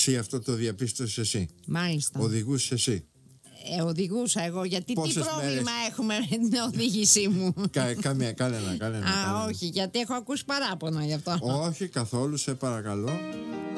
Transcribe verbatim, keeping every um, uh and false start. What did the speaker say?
Εσύ αυτό το διαπίστωσες εσύ. Μάλιστα. Οδηγούσες εσύ. Ε, οδηγούσα εγώ, γιατί Πόσες τι πρόβλημα μέρες? έχουμε με την οδήγησή μου. Κα, καμία, κάλενα, κάλενα, Α, κάλενα. όχι, γιατί έχω ακούσει παράπονα γι' αυτό. Όχι καθόλου, σε παρακαλώ.